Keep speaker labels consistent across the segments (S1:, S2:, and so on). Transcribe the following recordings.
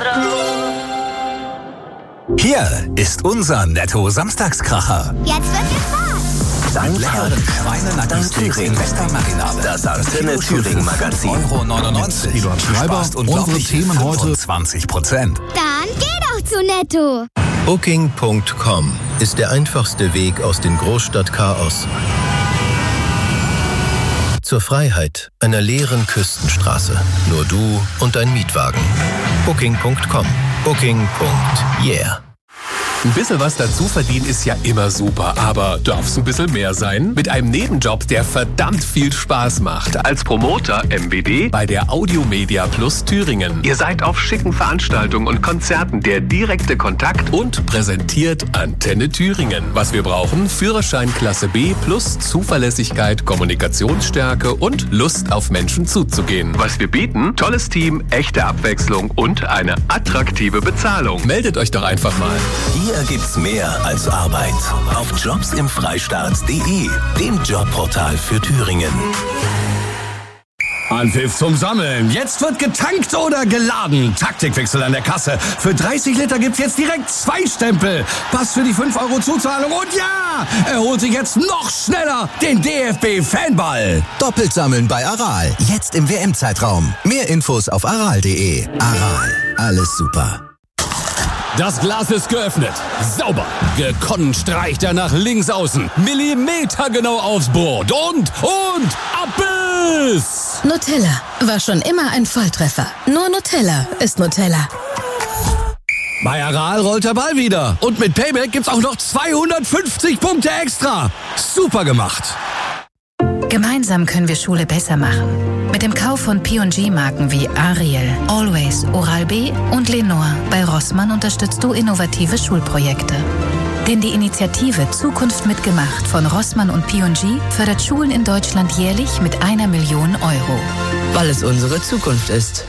S1: Hier ist unser Netto-Samstagskracher.
S2: Jetzt wird gespart.
S1: Dein leckeren Schweinenackensteaks in Westermarinade.
S3: Das Antenne Thüringen Magazin.
S1: €1,99.
S4: Eduard Schreiber, unsere Themen heute
S1: 20%.
S2: Dann geh doch zu Netto.
S3: Booking.com ist der einfachste Weg aus dem Großstadtchaos zur Freiheit einer leeren Küstenstraße. Nur du und dein Mietwagen. Booking.com. Booking.yeah.
S5: Ein bisschen was dazu verdienen ist ja immer super, aber darf's ein bisschen mehr sein? Mit einem Nebenjob, der verdammt viel Spaß macht. Als Promoter MBD bei der Audiomedia Plus Thüringen. Ihr seid auf schicken Veranstaltungen und Konzerten der direkte Kontakt und präsentiert Antenne Thüringen. Was wir brauchen? Führerschein Klasse B plus Zuverlässigkeit, Kommunikationsstärke und Lust auf Menschen zuzugehen. Was wir bieten? Tolles Team, echte Abwechslung und eine attraktive Bezahlung. Meldet euch doch einfach mal.
S3: Hier gibt's mehr als Arbeit. Auf jobsimfreistaat.de, dem Jobportal für Thüringen.
S6: Anpfiff zum Sammeln. Jetzt wird getankt oder geladen. Taktikwechsel an der Kasse. Für 30 Liter gibt's jetzt direkt 2 Stempel. Pass für die 5 € Zuzahlung. Und ja, er holt sich jetzt noch schneller den DFB-Fanball.
S7: Doppelt sammeln bei Aral. Jetzt im WM-Zeitraum. Mehr Infos auf aral.de. Aral. Alles super.
S6: Das Glas ist geöffnet. Sauber. Gekonnt streicht er nach links außen. Millimetergenau aufs Brot. Und Abbiss!
S8: Nutella war schon immer ein Volltreffer. Nur Nutella ist Nutella.
S6: Bei Aral rollt der Ball wieder. Und mit Payback gibt's auch noch 250 Punkte extra. Super gemacht.
S8: Gemeinsam können wir Schule besser machen. Mit dem Kauf von P&G-Marken wie Ariel, Always, Oral-B und Lenore bei Rossmann unterstützt du innovative Schulprojekte. Denn die Initiative Zukunft mitgemacht von Rossmann und P&G fördert Schulen in Deutschland jährlich mit 1 Million €.
S9: Weil es unsere Zukunft ist.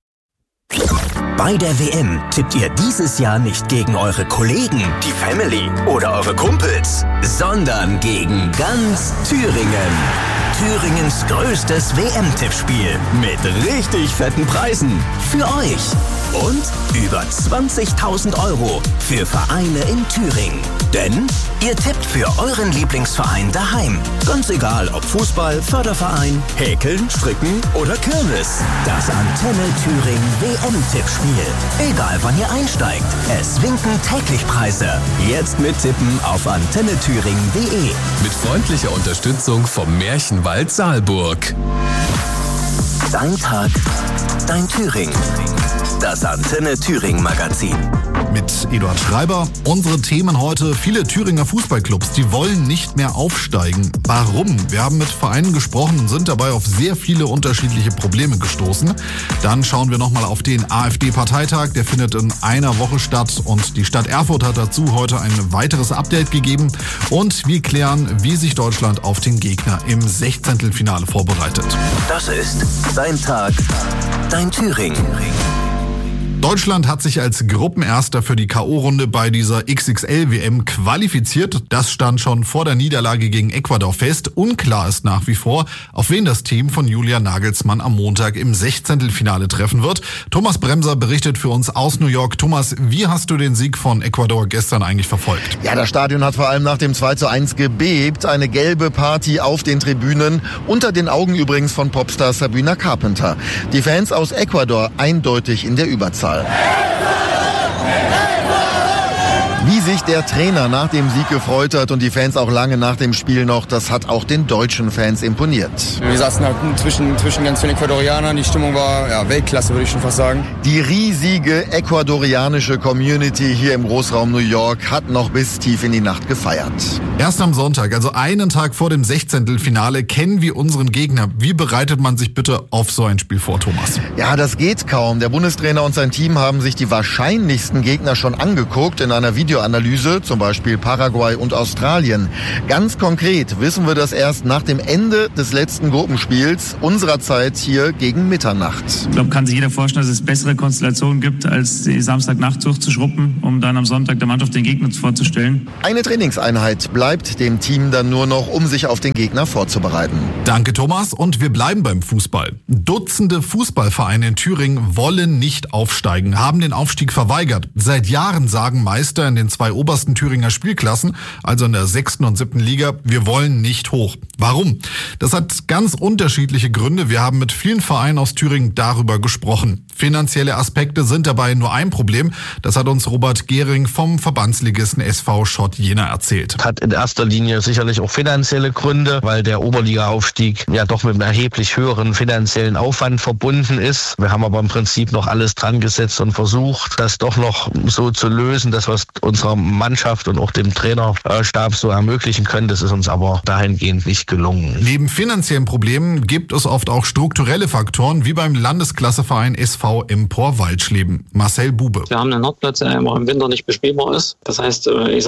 S3: Bei der WM tippt ihr dieses Jahr nicht gegen eure Kollegen, die Family oder eure Kumpels, sondern gegen ganz Thüringen. Thüringens größtes WM-Tippspiel mit richtig fetten Preisen für euch. Und über 20.000 € für Vereine in Thüringen. Denn ihr tippt für euren Lieblingsverein daheim. Ganz egal, ob Fußball, Förderverein, Häkeln, Stricken oder Kirmes. Das Antenne Thüringen WM-Tippspiel. Egal wann ihr einsteigt, es winken täglich Preise. Jetzt mittippen auf antennethüringen.de.
S5: Mit freundlicher Unterstützung vom Märchenwald Saalburg.
S3: Dein Tag, dein Thüringen. Das Antenne Thüringen Magazin.
S4: mit Eduard Schreiber. Unsere Themen heute: viele Thüringer Fußballclubs, die wollen nicht mehr aufsteigen. Warum? Wir haben mit Vereinen gesprochen und sind dabei auf sehr viele unterschiedliche Probleme gestoßen. Dann schauen wir nochmal auf den AfD-Parteitag. Der findet in einer Woche statt und die Stadt Erfurt hat dazu heute ein weiteres Update gegeben. Und wir klären, wie sich Deutschland auf den Gegner im 16. vorbereitet.
S3: Das ist Dein Tag, dein Thüringen.
S4: Deutschland hat sich als Gruppenerster für die K.O.-Runde bei dieser XXL-WM qualifiziert. Das stand schon vor der Niederlage gegen Ecuador fest. Unklar ist nach wie vor, auf wen das Team von Julian Nagelsmann am Montag im 16. treffen wird. Thomas Bremser berichtet für uns aus New York. Thomas, wie hast du den Sieg von Ecuador gestern eigentlich verfolgt?
S10: Ja, das Stadion hat vor allem nach dem 2:1 gebebt. Eine gelbe Party auf den Tribünen. Unter den Augen übrigens von Popstar Sabrina Carpenter. Die Fans aus Ecuador eindeutig in der Überzahl. Wie sich der Trainer nach dem Sieg gefreut hat und die Fans auch lange nach dem Spiel noch, das hat auch den deutschen Fans imponiert.
S11: Wir saßen halt zwischen ganz vielen Ecuadorianern, die Stimmung war Weltklasse, würde ich schon fast sagen.
S10: Die riesige ecuadorianische Community hier im Großraum New York hat noch bis tief in die Nacht gefeiert.
S4: Erst am Sonntag, also einen Tag vor dem 16. kennen wir unseren Gegner. Wie bereitet man sich bitte auf so ein Spiel vor, Thomas?
S10: Ja, das geht kaum. Der Bundestrainer und sein Team haben sich die wahrscheinlichsten Gegner schon angeguckt in einer Videoanalyse, zum Beispiel Paraguay und Australien. Ganz konkret wissen wir das erst nach dem Ende des letzten Gruppenspiels unserer Zeit hier gegen Mitternacht.
S12: Ich glaube, kann sich jeder vorstellen, dass es bessere Konstellationen gibt, als die Samstagnacht durchzuschruppen, um dann am Sonntag der Mannschaft den Gegner vorzustellen.
S10: Eine Trainingseinheit bleibt bleibt dem Team dann nur noch, um sich auf den Gegner vorzubereiten.
S4: Danke, Thomas. Und wir bleiben beim Fußball. Dutzende Fußballvereine in Thüringen wollen nicht aufsteigen, haben den Aufstieg verweigert. Seit Jahren sagen Meister in den 2 obersten Thüringer Spielklassen, also in der 6. und 7. Liga, wir wollen nicht hoch. Warum? Das hat ganz unterschiedliche Gründe. Wir haben mit vielen Vereinen aus Thüringen darüber gesprochen. Finanzielle Aspekte sind dabei nur ein Problem. Das hat uns Robert Gehring vom Verbandsligisten SV Schott Jena erzählt.
S13: Hat in erster Linie sicherlich auch finanzielle Gründe, weil der Oberliga-Aufstieg ja doch mit einem erheblich höheren finanziellen Aufwand verbunden ist. Wir haben aber im Prinzip noch alles dran gesetzt und versucht, das doch noch so zu lösen, dass wir es unserer Mannschaft und auch dem Trainerstab so ermöglichen können. Das ist uns aber dahingehend nicht gelungen.
S4: Neben finanziellen Problemen gibt es oft auch strukturelle Faktoren, wie beim Landesklasseverein SV Empor Waldschleben. Marcel Bube.
S14: Wir haben einen Hartplatz, der immer im Winter nicht bespielbar ist. Das heißt,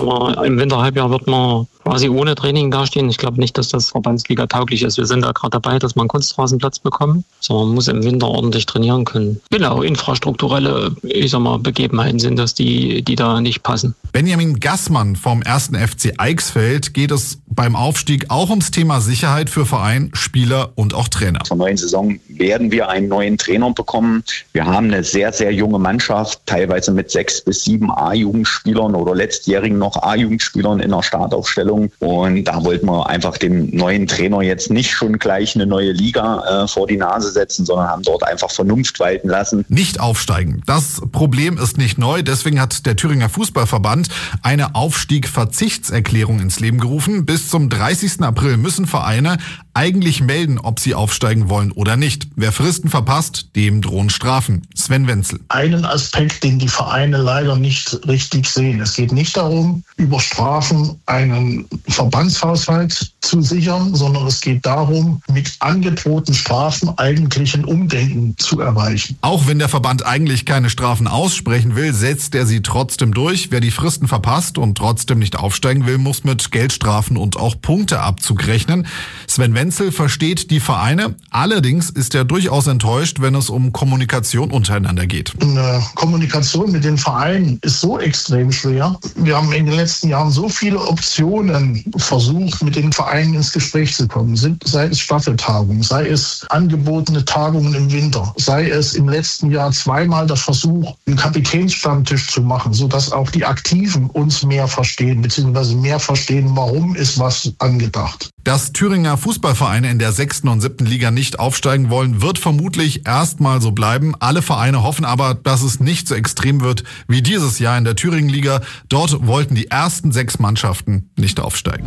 S14: im Winterhalbjahr wird man quasi ohne Training dastehen. Ich glaube nicht, dass das Verbandsliga tauglich ist. Wir sind da gerade dabei, dass wir einen Kunstrasenplatz bekommen. So, man muss im Winter ordentlich trainieren können. Genau, infrastrukturelle, Begebenheiten sind das, die da nicht passen.
S4: Benjamin Gassmann vom 1. FC Eichsfeld geht es beim Aufstieg auch ums Thema Sicherheit für Verein, Spieler und auch Trainer.
S15: Zur neuen Saison werden wir einen neuen Trainer bekommen. Wir haben eine sehr, sehr junge Mannschaft, teilweise mit 6 bis 7 A-Jugendspielern oder letztjährigen noch A-Jugendspielern in der Startaufstellung. Und da wollten wir einfach dem neuen Trainer jetzt nicht schon gleich eine neue Liga vor die Nase setzen, sondern haben dort einfach Vernunft walten lassen.
S4: Nicht aufsteigen. Das Problem ist nicht neu. Deswegen hat der Thüringer Fußballverband eine Aufstieg-Verzichtserklärung ins Leben gerufen. Bis zum 30. April müssen Vereine eigentlich melden, ob sie aufsteigen wollen oder nicht. Wer Fristen verpasst, dem drohen Strafen. Sven Wenzel.
S16: Einen Aspekt, den die Vereine leider nicht richtig sehen. Es geht nicht darum, über Strafen einen Verbandshaushalt zu sichern, sondern es geht darum, mit angedrohten Strafen eigentlich ein Umdenken zu erreichen.
S4: Auch wenn der Verband eigentlich keine Strafen aussprechen will, setzt er sie trotzdem durch. Wer die Fristen verpasst und trotzdem nicht aufsteigen will, muss mit Geldstrafen und auch Punkteabzug rechnen. Sven Wenzel versteht die Vereine. Allerdings ist er durchaus enttäuscht, wenn es um Kommunikation untereinander geht.
S16: Eine Kommunikation mit den Vereinen ist so extrem schwer. Wir haben in den letzten Jahren so viele Optionen versucht, mit den Vereinen ins Gespräch zu kommen. Sei es Staffeltagungen, sei es angebotene Tagungen im Winter, sei es im letzten Jahr zweimal der Versuch, einen Kapitänsstammtisch zu machen, sodass auch die Aktiven uns mehr verstehen, beziehungsweise mehr verstehen, warum ist was angedacht.
S4: Dass Thüringer Fußballvereine in der 6. und 7. Liga nicht aufsteigen wollen, wird vermutlich erstmal so bleiben. Alle Vereine hoffen aber, dass es nicht so extrem wird wie dieses Jahr in der Thüringen-Liga. Dort wollten die ersten 6 Mannschaften nicht aufsteigen.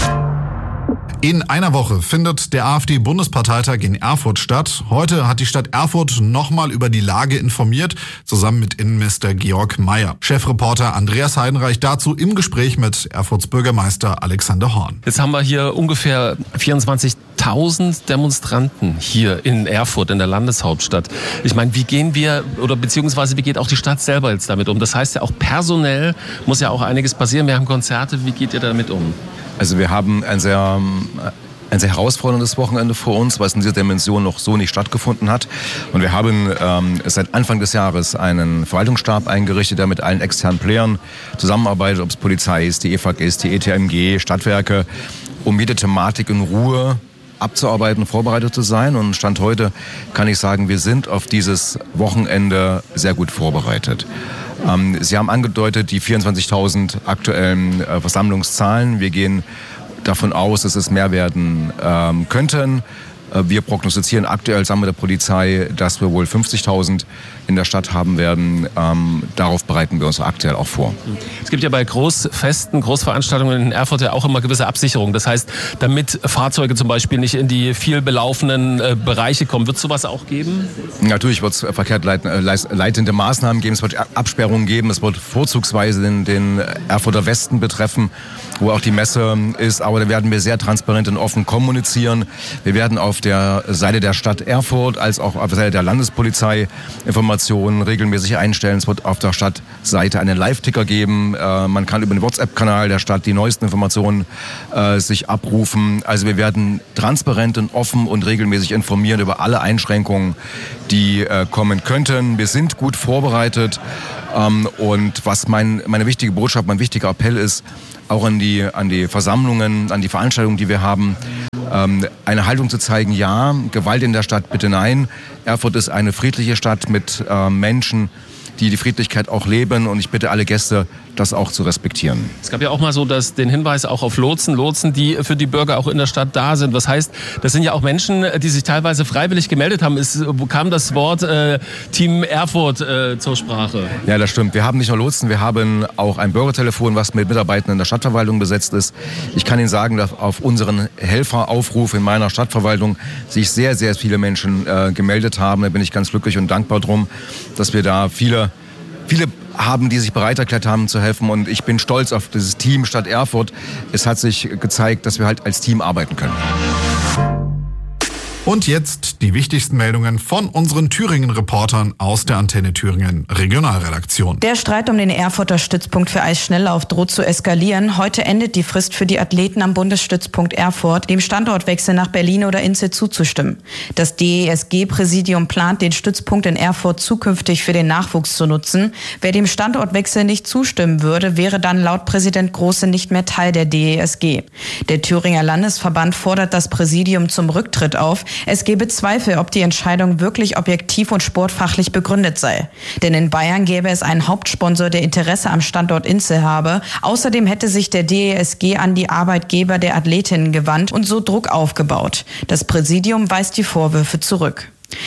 S4: In einer Woche findet der AfD-Bundesparteitag in Erfurt statt. Heute hat die Stadt Erfurt nochmal über die Lage informiert, zusammen mit Innenminister Georg Mayer. Chefreporter Andreas Heidenreich dazu im Gespräch mit Erfurts Bürgermeister Alexander Horn.
S5: Jetzt haben wir hier ungefähr 24.000 Demonstranten hier in Erfurt, in der Landeshauptstadt. Ich meine, wie gehen wir, oder beziehungsweise wie geht auch die Stadt selber jetzt damit um? Das heißt ja auch personell muss ja auch einiges passieren. Wir haben Konzerte, wie geht ihr damit um?
S17: Also wir haben ein sehr herausforderndes Wochenende vor uns, weil es in dieser Dimension noch so nicht stattgefunden hat. Und wir haben seit Anfang des Jahres einen Verwaltungsstab eingerichtet, der mit allen externen Playern zusammenarbeitet, ob es Polizei ist, die EFAG ist, die ETMG, Stadtwerke, um jede Thematik in Ruhe abzuarbeiten, vorbereitet zu sein. Und Stand heute kann ich sagen, wir sind auf dieses Wochenende sehr gut vorbereitet. Sie haben angedeutet, die 24.000 aktuellen Versammlungszahlen. Wir gehen davon aus, dass es mehr werden könnten. Wir prognostizieren aktuell zusammen mit der Polizei, dass wir wohl 50.000 in der Stadt haben werden. Darauf bereiten wir uns aktuell auch vor.
S5: Es gibt ja bei Großfesten, Großveranstaltungen in Erfurt ja auch immer gewisse Absicherungen. Das heißt, damit Fahrzeuge zum Beispiel nicht in die viel belaufenen Bereiche kommen, wird es sowas auch geben?
S17: Natürlich wird es verkehrleitende Maßnahmen geben, es wird Absperrungen geben, es wird vorzugsweise den Erfurter Westen betreffen, wo auch die Messe ist. Aber da werden wir sehr transparent und offen kommunizieren. Wir werden auf der Seite der Stadt Erfurt als auch auf der Seite der Landespolizei Informationen regelmäßig einstellen. Es wird auf der Stadtseite einen Live-Ticker geben. Man kann über den WhatsApp-Kanal der Stadt die neuesten Informationen sich abrufen. Also wir werden transparent und offen und regelmäßig informieren über alle Einschränkungen, die kommen könnten. Wir sind gut vorbereitet Und was meine wichtige Botschaft, mein wichtiger Appell ist, auch an die Versammlungen, an die Veranstaltungen, die wir haben, eine Haltung zu zeigen, ja, Gewalt in der Stadt bitte nein. Erfurt ist eine friedliche Stadt mit Menschen, die Friedlichkeit auch leben, und ich bitte alle Gäste, das auch zu respektieren.
S18: Es gab ja auch mal so den Hinweis auch auf Lotsen, die für die Bürger auch in der Stadt da sind. Was heißt, das sind ja auch Menschen, die sich teilweise freiwillig gemeldet haben. Es kam das Wort Team Erfurt zur Sprache.
S17: Ja, das stimmt. Wir haben nicht nur Lotsen, wir haben auch ein Bürgertelefon, was mit Mitarbeitern der Stadtverwaltung besetzt ist. Ich kann Ihnen sagen, dass auf unseren Helferaufruf in meiner Stadtverwaltung sich sehr, sehr viele Menschen gemeldet haben. Da bin ich ganz glücklich und dankbar drum, dass wir da viele haben, die sich bereit erklärt haben zu helfen, und ich bin stolz auf dieses Team Stadt Erfurt. Es hat sich gezeigt, dass wir halt als Team arbeiten können.
S4: Und jetzt die wichtigsten Meldungen von unseren Thüringen-Reportern aus der Antenne Thüringen Regionalredaktion.
S19: Der Streit um den Erfurter Stützpunkt für Eisschnelllauf droht zu eskalieren. Heute endet die Frist für die Athleten am Bundesstützpunkt Erfurt, dem Standortwechsel nach Berlin oder Inzell zuzustimmen. Das DESG-Präsidium plant, den Stützpunkt in Erfurt zukünftig für den Nachwuchs zu nutzen. Wer dem Standortwechsel nicht zustimmen würde, wäre dann laut Präsident Große nicht mehr Teil der DESG. Der Thüringer Landesverband fordert das Präsidium zum Rücktritt auf. Es gebe Zweifel, ob die Entscheidung wirklich objektiv und sportfachlich begründet sei. Denn in Bayern gäbe es einen Hauptsponsor, der Interesse am Standort Inzell habe. Außerdem hätte sich der DESG an die Arbeitgeber der Athletinnen gewandt und so Druck aufgebaut. Das Präsidium weist die Vorwürfe zurück.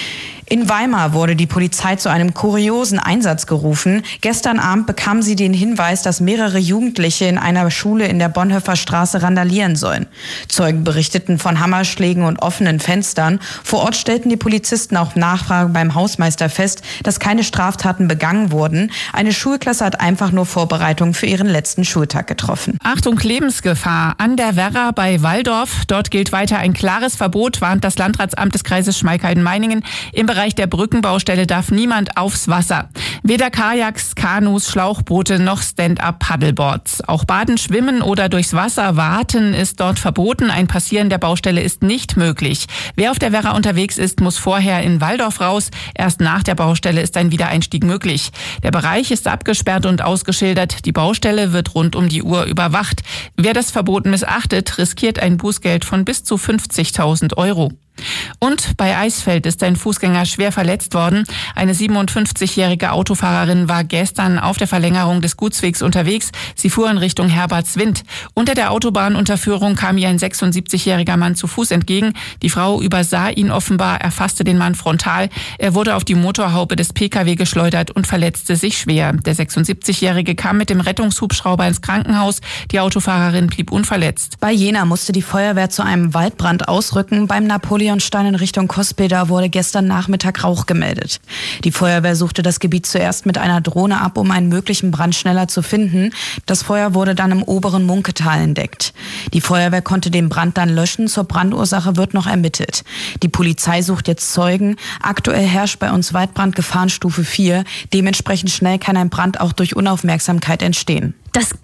S19: In Weimar wurde die Polizei zu einem kuriosen Einsatz gerufen. Gestern Abend bekam sie den Hinweis, dass mehrere Jugendliche in einer Schule in der Bonhoeffer Straße randalieren sollen. Zeugen berichteten von Hammerschlägen und offenen Fenstern. Vor Ort stellten die Polizisten auch Nachfragen beim Hausmeister fest, dass keine Straftaten begangen wurden. Eine Schulklasse hat einfach nur Vorbereitungen für ihren letzten Schultag getroffen.
S20: Achtung, Lebensgefahr an der Werra bei Walldorf. Dort gilt weiter ein klares Verbot, warnt das Landratsamt des Kreises Schmalkalden-Meiningen. Im Bereich der Brückenbaustelle darf niemand aufs Wasser. Weder Kajaks, Kanus, Schlauchboote noch Stand-up-Paddleboards. Auch Baden, Schwimmen oder durchs Wasser waten ist dort verboten. Ein Passieren der Baustelle ist nicht möglich. Wer auf der Werra unterwegs ist, muss vorher in Walldorf raus. Erst nach der Baustelle ist ein Wiedereinstieg möglich. Der Bereich ist abgesperrt und ausgeschildert. Die Baustelle wird rund um die Uhr überwacht. Wer das Verbot missachtet, riskiert ein Bußgeld von bis zu 50.000 €. Und bei Eisfeld ist ein Fußgänger schwer verletzt worden. Eine 57-jährige Autofahrerin war gestern auf der Verlängerung des Gutswegs unterwegs. Sie fuhr in Richtung Herbertswind. Unter der Autobahnunterführung kam ihr ein 76-jähriger Mann zu Fuß entgegen. Die Frau übersah ihn offenbar, erfasste den Mann frontal. Er wurde auf die Motorhaube des Pkw geschleudert und verletzte sich schwer. Der 76-jährige kam mit dem Rettungshubschrauber ins Krankenhaus. Die Autofahrerin blieb unverletzt.
S19: Bei Jena musste die Feuerwehr zu einem Waldbrand ausrücken. Beim Napoleonstein in Richtung Cospeda wurde gestern Nachmittag Rauch gemeldet. Die Feuerwehr suchte das Gebiet zuerst mit einer Drohne ab, um einen möglichen Brand schneller zu finden. Das Feuer wurde dann im oberen Munketal entdeckt. Die Feuerwehr konnte den Brand dann löschen. Zur Brandursache wird noch ermittelt. Die Polizei sucht jetzt Zeugen. Aktuell herrscht bei uns Waldbrandgefahrenstufe 4. Dementsprechend schnell kann ein Brand auch durch Unaufmerksamkeit entstehen.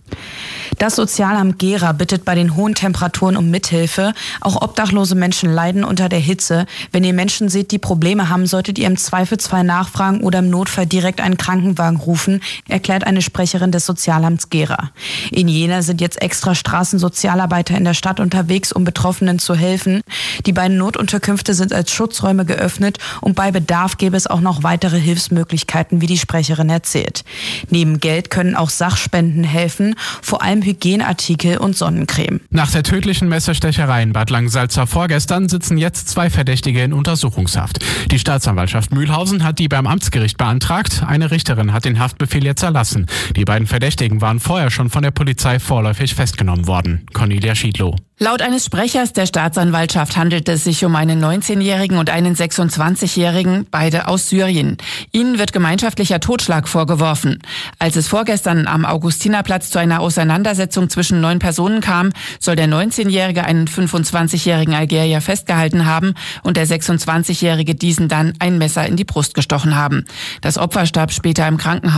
S19: Das Sozialamt Gera bittet bei den hohen Temperaturen um Mithilfe. Auch obdachlose Menschen leiden unter der Hitze. Wenn ihr Menschen seht, die Probleme haben, solltet ihr im Zweifelsfall nachfragen oder im Notfall direkt einen Krankenwagen rufen, erklärt eine Sprecherin des Sozialamts Gera. In Jena sind jetzt extra Straßensozialarbeiter in der Stadt unterwegs, um Betroffenen zu helfen. Die beiden Notunterkünfte sind als Schutzräume geöffnet und bei Bedarf gäbe es auch noch weitere Hilfsmöglichkeiten, wie die Sprecherin erzählt. Neben Geld können auch Sachspenden helfen, vor allem Hygieneartikel und Sonnencreme.
S21: Nach der tödlichen Messerstecherei in Bad Langensalza vorgestern sitzen jetzt 2 Verdächtige in Untersuchungshaft. Die Staatsanwaltschaft Mühlhausen hat die beim Amtsgericht beantragt. Eine Richterin hat den Haftbefehl jetzt erlassen. Die beiden Verdächtigen waren vorher schon von der Polizei vorläufig festgenommen worden. Cornelia Schiedlow.
S20: Laut eines Sprechers der Staatsanwaltschaft handelt es sich um einen 19-Jährigen und einen 26-Jährigen, beide aus Syrien. Ihnen wird gemeinschaftlicher Totschlag vorgeworfen. Als es vorgestern am Augustinerplatz zu einer Auseinandersetzung zwischen 9 Personen kam, soll der 19-Jährige einen 25-jährigen Algerier festgehalten haben und der 26-Jährige diesen dann ein Messer in die Brust gestochen haben. Das Opfer starb später im Krankenhaus.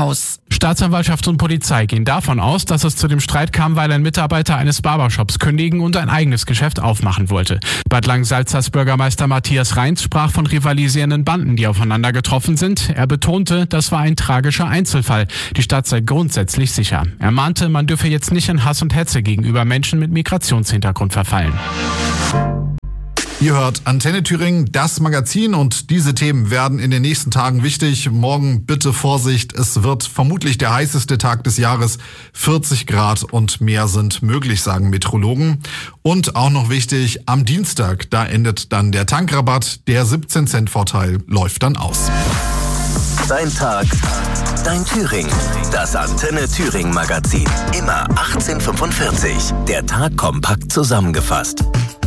S21: Staatsanwaltschaft und Polizei gehen davon aus, dass es zu dem Streit kam, weil ein Mitarbeiter eines Barbershops kündigen und ein eigenes Geschäft aufmachen wollte. Bad Langensalzers Bürgermeister Matthias Reintz sprach von rivalisierenden Banden, die aufeinander getroffen sind. Er betonte, das war ein tragischer Einzelfall. Die Stadt sei grundsätzlich sicher. Er mahnte, man dürfe jetzt nicht in Hass und Hetze gegenüber Menschen mit Migrationshintergrund verfallen.
S4: Ihr hört Antenne Thüringen, das Magazin, und diese Themen werden in den nächsten Tagen wichtig. Morgen bitte Vorsicht, es wird vermutlich der heißeste Tag des Jahres. 40 Grad und mehr sind möglich, sagen Meteorologen. Und auch noch wichtig, am Dienstag, da endet dann der Tankrabatt. Der 17-Cent-Vorteil läuft dann aus.
S3: Dein Tag, dein Thüringen. Das Antenne Thüringen Magazin. Immer 18:45. Der Tag kompakt zusammengefasst.